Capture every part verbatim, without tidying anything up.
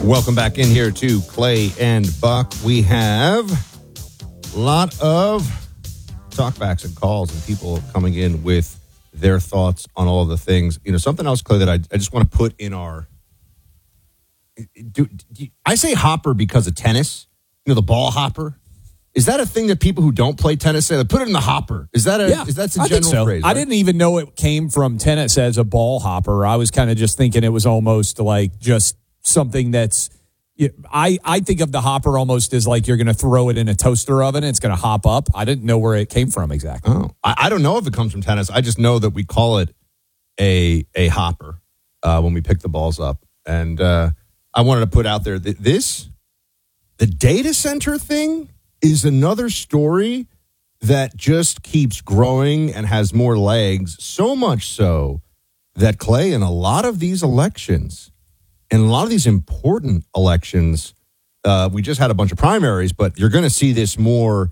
Welcome back in here to Clay and Buck. We have a lot of talkbacks and calls and people coming in with their thoughts on all of the things. You know, something else, Clay, that I, I just want to put in our... Do, do, I say hopper because of tennis. You know, the ball hopper. Is that a thing that people who don't play tennis say? Like, put it in the hopper. Is that a? Yeah, is that a I general think so. phrase? I right? didn't even know it came from tennis as a ball hopper. I was kind of just thinking it was almost like just something that's. I, I think of the hopper almost as like you're going to throw it in a toaster oven and it's going to hop up. I didn't know where it came from exactly. Oh, I, I don't know if it comes from tennis. I just know that we call it a a hopper uh, when we pick the balls up. And uh, I wanted to put out there that this, the data center thing, is another story that just keeps growing and has more legs, so much so that, Clay, in a lot of these elections, in a lot of these important elections, uh, we just had a bunch of primaries, but you're going to see this more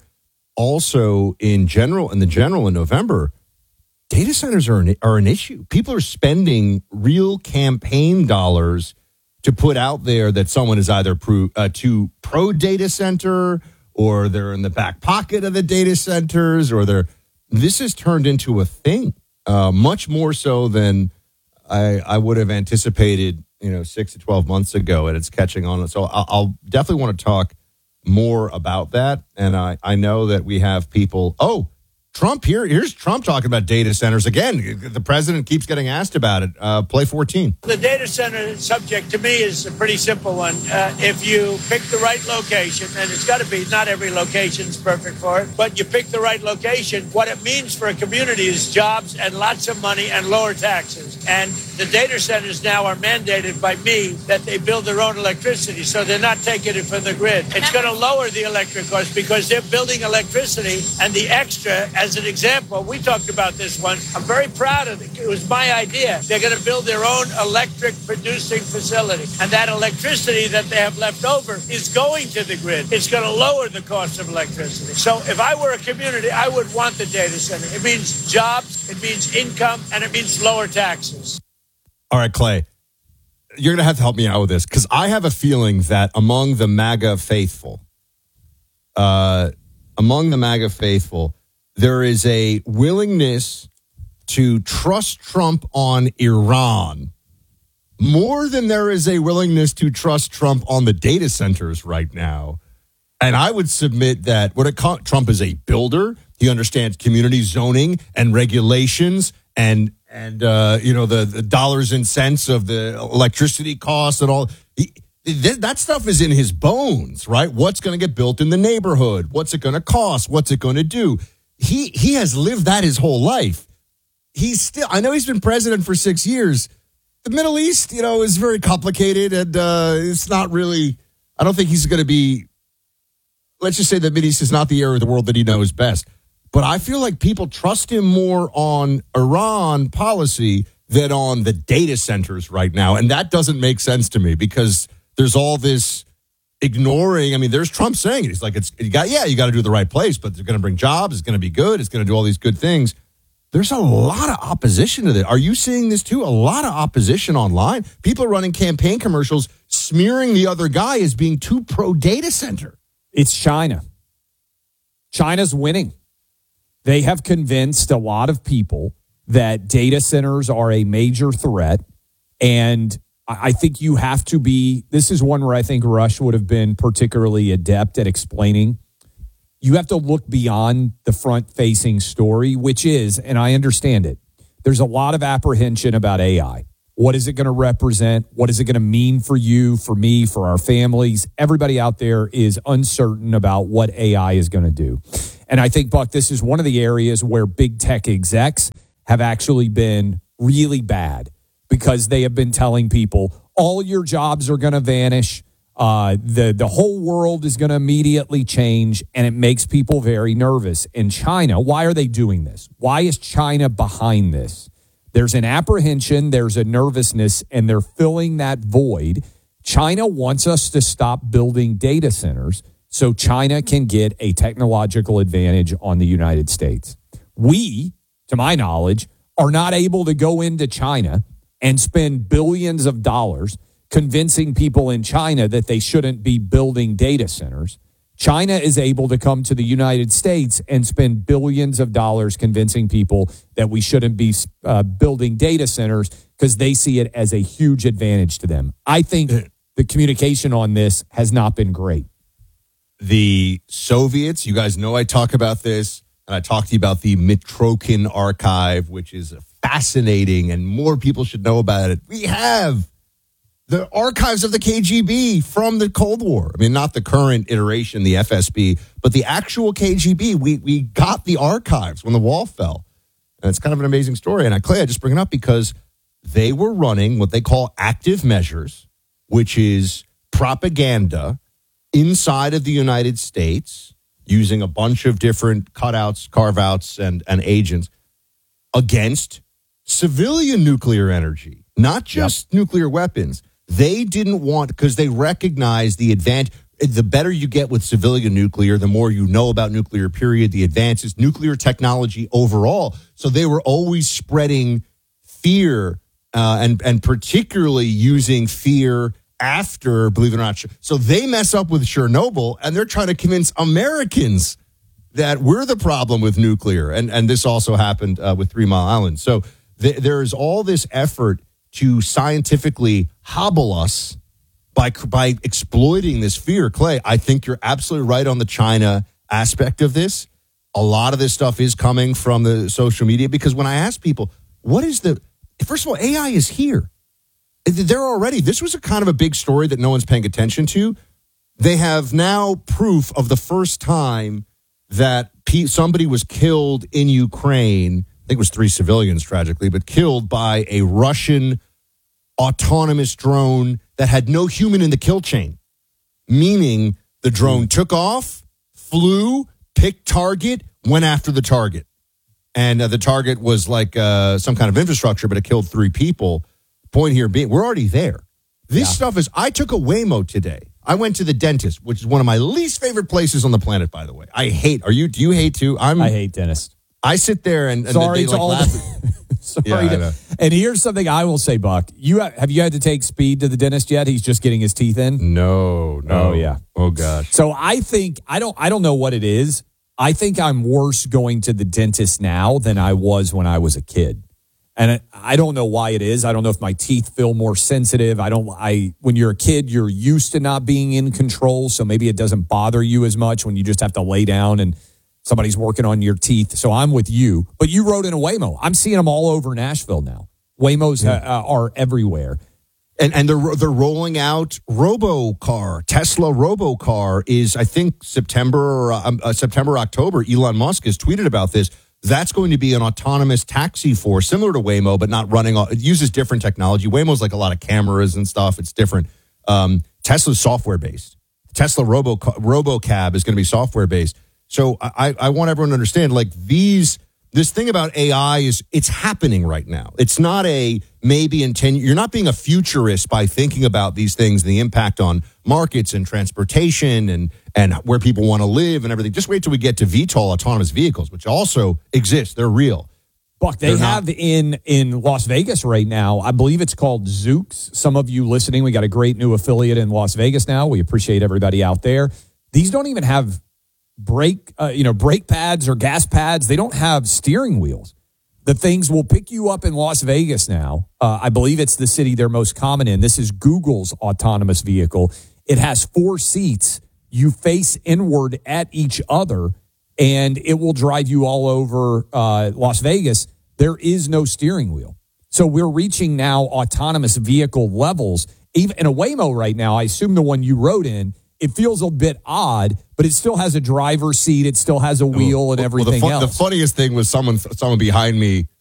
also in general, in the general in November. Data centers are an, are an issue. People are spending real campaign dollars to put out there that someone is either pro, uh, too pro-data center, or they're in the back pocket of the data centers, or they're. This has turned into a thing, uh, much more so than I, I would have anticipated, you know, six to twelve months ago, and it's catching on. So I'll, I'll definitely want to talk more about that. And I, I know that we have people. Oh, Trump here. Here's Trump talking about data centers again. The president keeps getting asked about it. Uh, play fourteen. The data center subject to me is a pretty simple one. Uh, if you pick the right location, and it's got to be, not every location is perfect for it, but you pick the right location, what it means for a community is jobs and lots of money and lower taxes. And the data centers now are mandated by me that they build their own electricity, so they're not taking it from the grid. It's going to lower the electric cost because they're building electricity, and the extra, as an example, we talked about this one. I'm very proud of it. It was my idea. They're going to build their own electric producing facility. And that electricity that they have left over is going to the grid. It's going to lower the cost of electricity. So if I were a community, I would want the data center. It means jobs, it means income, and it means lower taxes. All right, Clay, you're going to have to help me out with this, because I have a feeling that among the MAGA faithful, uh, among the MAGA faithful, there is a willingness to trust Trump on Iran more than there is a willingness to trust Trump on the data centers right now. And I would submit that what it, Trump is a builder. He understands community zoning and regulations and, and uh, you know, the, the dollars and cents of the electricity costs and all. He, th- that stuff is in his bones, right? What's going to get built in the neighborhood? What's it going to cost? What's it going to do? He he has lived that his whole life. He's still, I know he's been president for six years. The Middle East, you know, is very complicated, and uh, it's not really, I don't think he's going to be, let's just say the Middle East is not the area of the world that he knows best. But I feel like people trust him more on Iran policy than on the data centers right now. And that doesn't make sense to me, because there's all this ignoring. I mean, there's Trump saying it. He's like, it's you got, yeah, you got to do the right place, but they're going to bring jobs. It's going to be good. It's going to do all these good things. There's a lot of opposition to that. Are you seeing this too? A lot of opposition online. People are running campaign commercials smearing the other guy as being too pro data center. It's China. China's winning. They have convinced a lot of people that data centers are a major threat, and I think you have to be, this is one where I think Rush would have been particularly adept at explaining. You have to look beyond the front-facing story, which is, and I understand it, there's a lot of apprehension about A I. What is it going to represent? What is it going to mean for you, for me, for our families? Everybody out there is uncertain about what A I is going to do. And I think, Buck, this is one of the areas where big tech execs have actually been really bad, because they have been telling people all your jobs are going to vanish. Uh, the, the whole world is going to immediately change, and it makes people very nervous. And China, why are they doing this? Why is China behind this? There's an apprehension, there's a nervousness, and they're filling that void. China wants us to stop building data centers so China can get a technological advantage on the United States. We, to my knowledge, are not able to go into China and spend billions of dollars convincing people in China that they shouldn't be building data centers. China is able to come to the United States and spend billions of dollars convincing people that we shouldn't be uh, building data centers because they see it as a huge advantage to them. I think the communication on this has not been great. The Soviets, you guys know I talk about this, and I talk to you about the Mitrokhin Archive, which is fascinating, and more people should know about it. We have the archives of the K G B from the Cold War. I mean, not the current iteration, the F S B, but the actual K G B. We we got the archives when the wall fell. And it's kind of an amazing story. And I, Clay, I just bring it up because they were running what they call active measures, which is propaganda inside of the United States using a bunch of different cutouts, carve-outs, and, and agents against civilian nuclear energy, not just yep. nuclear weapons. They didn't want, because they recognized the advantage. The better you get with civilian nuclear, the more you know about nuclear, period, the advances, nuclear technology overall. So they were always spreading fear uh, and, and particularly using fear after, believe it or not. So they mess up with Chernobyl and they're trying to convince Americans that we're the problem with nuclear. And, and this also happened uh, with Three Mile Island. So th- there's all this effort to scientifically hobble us by by exploiting this fear. Clay, I think you're absolutely right on the China aspect of this. A lot of this stuff is coming from the social media because when I ask people, what is the, first of all, A I is here. They're already, this was a kind of a big story that no one's paying attention to. They have now proof of the first time that somebody was killed in Ukraine. I think it was three civilians, tragically, but killed by a Russian autonomous drone that had no human in the kill chain, meaning the drone took off, flew, picked target, went after the target. And uh, the target was like uh, some kind of infrastructure, but it killed three people. Point here being, we're already there. This yeah. stuff is, I took a Waymo today. I went to the dentist, which is one of my least favorite places on the planet, by the way. I hate, are you, do you hate too? I'm, I hate dentists. I sit there and, and Sorry they to like all laugh. the, Sorry. Yeah, to, and here's something I will say, Buck. You have, have you had to take Speed to the dentist yet? He's just getting his teeth in. No, no. Oh yeah. Oh gosh. So I think I don't. I don't know what it is. I think I'm worse going to the dentist now than I was when I was a kid, and I, I don't know why it is. I don't know if my teeth feel more sensitive. I don't. I when you're a kid, you're used to not being in control, so maybe it doesn't bother you as much when you just have to lay down and somebody's working on your teeth. So I'm with you. But you rode in a Waymo. I'm seeing them all over Nashville now. Waymos yeah. uh, are everywhere. And and they're, they're rolling out RoboCar. Tesla RoboCar is, I think, September, or, um, uh, September, October. Elon Musk has tweeted about this. That's going to be an autonomous taxi force, similar to Waymo, but not running. It uses different technology. Waymo's like a lot of cameras and stuff. It's different. Um, Tesla's software-based. Tesla Robo RoboCab is going to be software-based. So I, I want everyone to understand, like, these, this thing about A I is, it's happening right now. It's not a maybe in ten, you're not being a futurist by thinking about these things, the impact on markets and transportation and, and where people want to live and everything. Just wait till we get to V TOL autonomous vehicles, which also exist. They're real. Buck, they They're have not- in, in Las Vegas right now, I believe it's called Zoox. Some of you listening, we got a great new affiliate in Las Vegas now. We appreciate everybody out there. These don't even have brake, uh, you know, brake pads or gas pads. They don't have steering wheels. The things will pick you up in Las Vegas now. Uh, I believe it's the city they're most common in. This is Google's autonomous vehicle. It has four seats. You face inward at each other, and it will drive you all over uh, Las Vegas. There is no steering wheel. So we're reaching now autonomous vehicle levels. Even in a Waymo right now, I assume the one you rode in, it feels a bit odd, but it still has a driver's seat. It still has a wheel and everything well, the fun, else. The funniest thing was someone someone behind me